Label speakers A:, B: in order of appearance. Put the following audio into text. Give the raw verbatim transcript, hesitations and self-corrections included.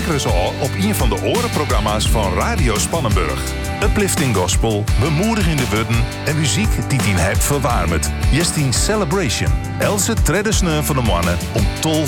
A: lekker eens al op een van de orenprogramma's van Radio Spannenburg. Uplifting gospel, bemoedigende woorden en muziek die tien hebt verwarmd. Jestien Celebration. Else tredde sneu van de mannen om tolv